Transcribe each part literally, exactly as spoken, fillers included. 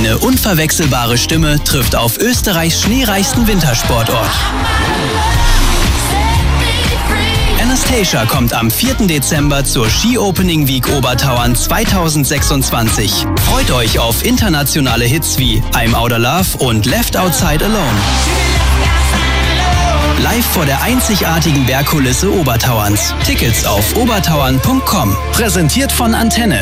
Eine unverwechselbare Stimme trifft auf Österreichs schneereichsten Wintersportort. Anastacia kommt am vierten Dezember zur Ski Opening Week Obertauern zweitausendsechsundzwanzig. Freut euch auf internationale Hits wie I'm Outta Love und Left Outside Alone. Live vor der einzigartigen Bergkulisse Obertauerns. Tickets auf obertauern punkt com. Präsentiert von Antenne.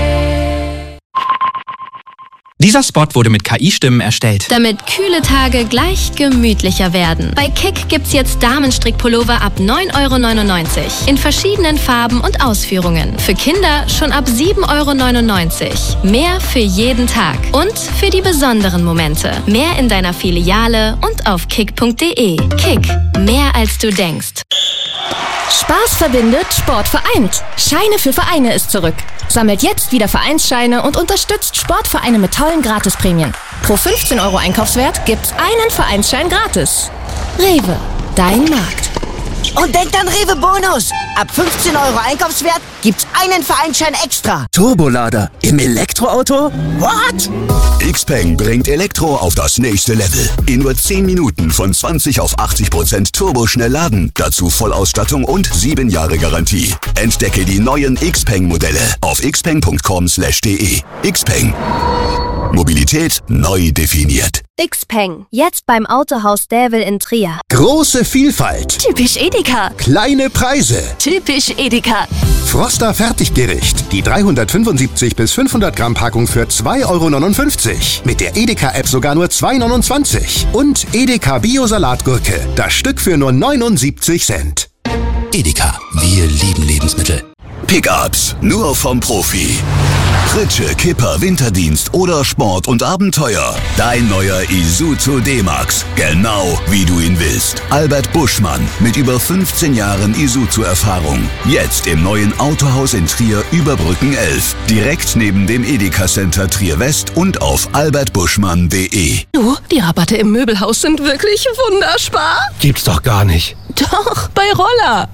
Dieser Spot wurde mit K I-Stimmen erstellt. Damit kühle Tage gleich gemütlicher werden. Bei Kick gibt's jetzt Damenstrickpullover ab neun Euro neunundneunzig. In verschiedenen Farben und Ausführungen. Für Kinder schon ab sieben Euro neunundneunzig. Mehr für jeden Tag. Und für die besonderen Momente. Mehr in deiner Filiale und auf kick punkt de. Kick. Mehr als du denkst. Spaß verbindet, Sport vereint. Scheine für Vereine ist zurück. Sammelt jetzt wieder Vereinsscheine und unterstützt Sportvereine mit tollen Gratisprämien. Pro fünfzehn Euro Einkaufswert gibt's einen Vereinsschein gratis. Rewe, dein Markt. Und denkt an Rewe Bonus. Ab fünfzehn Euro Einkaufswert gibt's einen Vereinsschein extra. Turbolader im Elektroauto? What? Xpeng bringt Elektro auf das nächste Level. In nur zehn Minuten von zwanzig auf achtzig Prozent turboschnell laden. Dazu Vollausstattung und sieben Jahre Garantie. Entdecke die neuen Xpeng-Modelle auf xpeng punkt com slash de. Xpeng. Mobilität neu definiert. Xpeng. Jetzt beim Autohaus Dävel in Trier. Große Vielfalt. Typisch Edeka. Kleine Preise. Typisch Edeka. Froster Fertiggericht. Die dreihundertfünfundsiebzig bis fünfhundert Gramm Packung für zwei Euro neunundfünfzig. Mit der Edeka-App sogar nur zwei Euro neunundzwanzig. Und Edeka Bio-Salatgurke. Das Stück für nur neunundsiebzig Cent. Edeka. Wir lieben Lebensmittel. Pickups. Nur vom Profi. Pritsche, Kipper, Winterdienst oder Sport und Abenteuer. Dein neuer Isuzu D-Max. Genau wie du ihn willst. Albert Buschmann mit über fünfzehn Jahren Isuzu-Erfahrung. Jetzt im neuen Autohaus in Trier Überbrücken elf. Direkt neben dem Edeka Center Trier West und auf albert buschmann punkt de. Du, die Rabatte im Möbelhaus sind wirklich wunderspar. Gibt's doch gar nicht. Doch, bei Roller.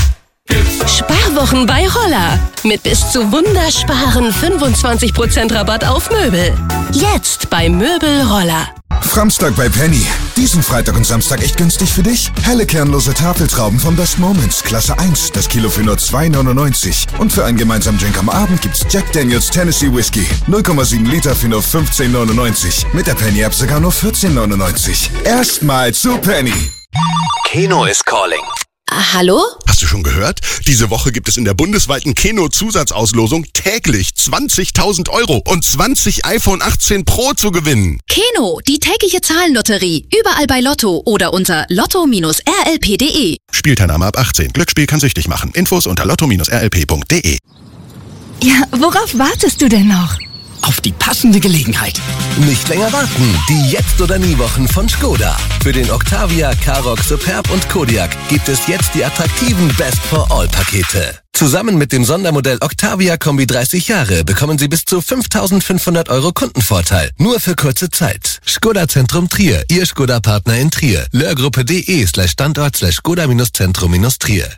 Sparwochen bei Roller. Mit bis zu wundersparen fünfundzwanzig Prozent Rabatt auf Möbel. Jetzt bei Möbel Roller. Framstag bei Penny. Diesen Freitag und Samstag echt günstig für dich? Helle kernlose Tafeltrauben von Best Moments, Klasse eins, das Kilo für nur zwei Euro neunundneunzig. Und für einen gemeinsamen Drink am Abend gibt's Jack Daniels Tennessee Whiskey. null Komma sieben Liter für nur fünfzehn Euro neunundneunzig. Mit der Penny-App sogar nur vierzehn Euro neunundneunzig. Erstmal zu Penny. Keno is calling. Hallo? Hast du schon gehört? Diese Woche gibt es in der bundesweiten Keno-Zusatzauslosung täglich zwanzigtausend Euro und zwanzig iPhone achtzehn Pro zu gewinnen. Keno, die tägliche Zahlenlotterie. Überall bei Lotto oder unter lotto Bindestrich r l p punkt de. Spielteilnahme ab achtzehn. Glücksspiel kann süchtig machen. Infos unter lotto Bindestrich r l p punkt de. Ja, worauf wartest du denn noch? Auf die passende Gelegenheit. Nicht länger warten. Die Jetzt- oder Nie-Wochen von Skoda. Für den Octavia, Karoq, Superb und Kodiaq gibt es jetzt die attraktiven Best-for-All-Pakete. Zusammen mit dem Sondermodell Octavia Kombi dreißig Jahre bekommen Sie bis zu fünftausendfünfhundert Euro Kundenvorteil. Nur für kurze Zeit. Skoda Zentrum Trier. Ihr Skoda-Partner in Trier. Lörgruppe.de slash Standort slash Skoda-Zentrum-Trier.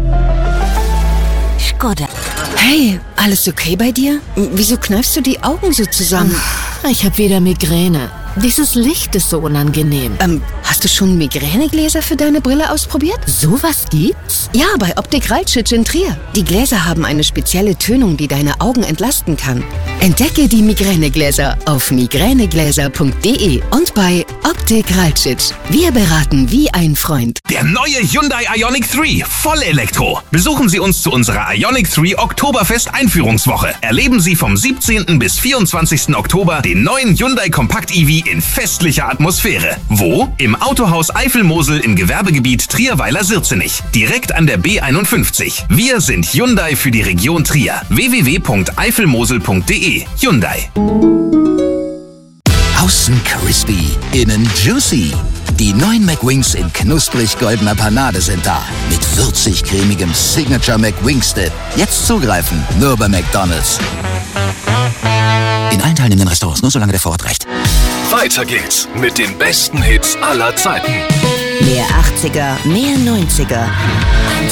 Skoda. Hey, alles okay bei dir? Wieso kneifst du die Augen so zusammen? Ich habe wieder Migräne. Dieses Licht ist so unangenehm. Ähm, hast du schon Migränegläser für deine Brille ausprobiert? Sowas gibt's? Ja, bei Optik Raltschitsch in Trier. Die Gläser haben eine spezielle Tönung, die deine Augen entlasten kann. Entdecke die Migränegläser auf migränegläser punkt de und bei Optik Raltschitsch. Wir beraten wie ein Freund. Der neue Hyundai Ioniq drei, Vollelektro. Besuchen Sie uns zu unserer Ioniq drei Oktoberfest Einführungswoche. Erleben Sie vom siebzehnten bis vierundzwanzigsten Oktober den neuen Hyundai Kompakt E V in festlicher Atmosphäre. Wo? Im Autohaus Eifel-Mosel im Gewerbegebiet Trierweiler-Sirzenich. Direkt an der B einundfünfzig. Wir sind Hyundai für die Region Trier. w w w punkt eifelmosel punkt de. Hyundai. Außen crispy, innen juicy. Die neuen McWings in knusprig-goldener Panade sind da. Mit würzig-cremigem Signature McWings-Dip. Jetzt zugreifen, nur bei McDonald's. In allen teilnehmenden Restaurants, nur solange der Vorrat reicht. Weiter geht's mit den besten Hits aller Zeiten. Mehr achtziger, mehr neunziger.